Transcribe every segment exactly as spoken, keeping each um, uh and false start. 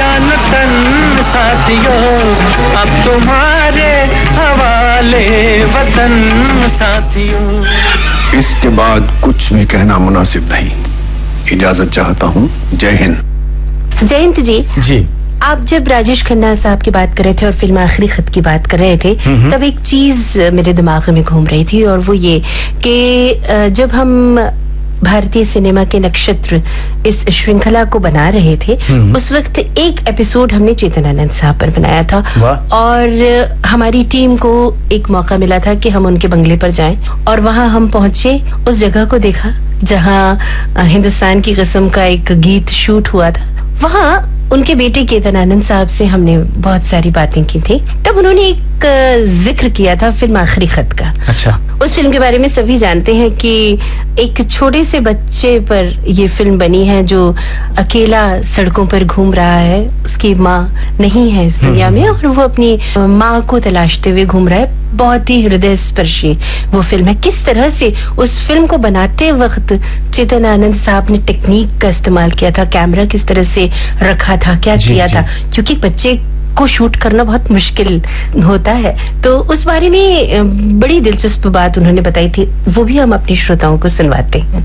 जान तन साथियों, अब तुम्हारे हवाले वतन साथियों। इसके बाद कुछ भी कहना मुनासिब नहीं, इजाजत चाहता हूँ। जय हिंद। जयंत जी जी आप जब राजेश खन्ना साहब की बात कर रहे थे और फिल्म आखिरी खत की बात कर रहे थे, तब एक चीज मेरे दिमाग में घूम रही थी, और वो ये कि जब हम भारतीय सिनेमा के नक्षत्र इस श्रृंखला को बना रहे थे, उस वक्त एक एपिसोड हमने चेतन आनंद साहब पर बनाया था, और हमारी टीम को एक मौका मिला था कि हम उनके बंगले पर जाएं, और वहां हम पहुंचे, उस जगह को देखा जहां हिंदुस्तान की कसम का एक गीत शूट हुआ था। वहां उनके बेटे केतन आनंद साहब से हमने बहुत सारी बातें की थी। तब उन्होंने एक जिक्र किया था फिल्म आखिरी खत का। अच्छा। उस फिल्म के बारे में सभी जानते हैं कि एक छोटे से बच्चे पर ये फिल्म बनी है जो अकेला सड़कों पर घूम रहा है, उसकी माँ नहीं है इस दुनिया में, और वो अपनी माँ को तलाशते हुए घूम रहा है। बहुत ही हृदय स्पर्शी वो फिल्म है। किस तरह से उस फिल्म को बनाते वक्त चेतन आनंद साहब ने टेक्निक का इस्तेमाल किया था, कैमरा किस तरह से रखा था, क्या किया था, क्योंकि बच्चे को शूट करना बहुत मुश्किल होता है। तो उस बारे में बड़ी दिलचस्प बात उन्होंने बताई थी, वो भी हम अपने श्रोताओं को सुनवाते हैं।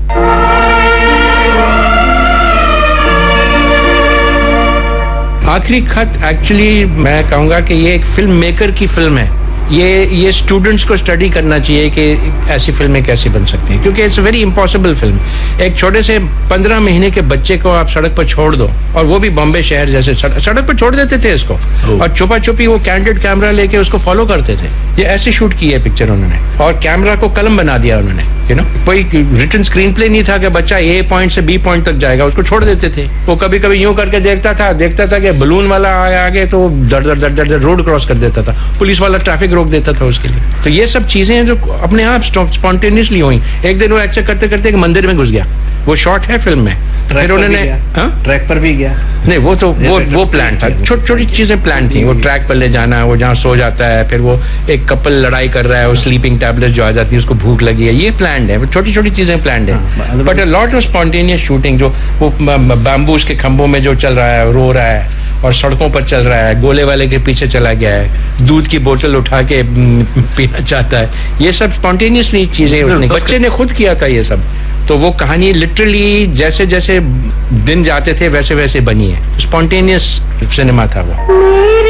आखिरी खत एक्चुअली मैं कहूँगा कि ये एक फिल्म मेकर की फिल्म है। ये ये स्टूडेंट्स को स्टडी करना चाहिए कि ऐसी फिल्में कैसी बन सकती हैं, क्योंकि इट्स वेरी इम्पॉसिबल फिल्म। एक छोटे से पंद्रह महीने के बच्चे को आप सड़क पर छोड़ दो, और वो भी बॉम्बे शहर जैसे सड़क, सड़क पर छोड़ देते थे इसको, और छुपा छुपी वो कैंडिड कैमरा लेके उसको फॉलो करते थे। ये ऐसे शूट की है पिक्चर उन्होंने, और कैमरा को कलम बना दिया उन्होंने। यू नो कोई रिटन स्क्रीन प्ले नहीं था कि बच्चा ए पॉइंट से बी पॉइंट तक जाएगा, उसको छोड़ देते थे। वो कभी कभी यूं करके देखता था देखता था कि बलून वाला आया आगे, तो दर दर दर दर रोड क्रॉस कर देता था, पुलिस वाला ट्रैफिक रोक देता था उसके लिए। तो ये सब चीजें हैं जो अपने आप स्पॉन्टेनियसली हुई। एक दिन वो ऐसे करते करते एक मंदिर में घुस गया, वो शॉट है फिल्म में। फिर उन्होंने ट्रैक पर भी गया, नहीं वो तो वो वो प्लान था, छोटी छोटी चीजें प्लान थी। वो ट्रैक पर ले जाना, वो जहाँ सो जाता है, फिर वो एक कपल लड़ाई कर रहा है, वो स्लीपिंग टैबलेट जो आ जाती है उसको भूख लगी है, ये प्लान है। छोटी छोटी चीजें प्लान है, but a lot of spontaneous shooting. जो वो बैम्बूस के खंभों में जो चल रहा है, रो रहा है, और सड़कों पर चल रहा है, गोले वाले के पीछे चला गया है, दूध की बोतल उठा के पीना चाहता है, ये सब स्पॉन्टेनियसली चीजें उसने बच्चे ने खुद किया था ये सब। तो वो कहानी लिटरली जैसे जैसे दिन जाते थे वैसे वैसे बनी है। स्पॉन्टेनियस सिनेमा था वो।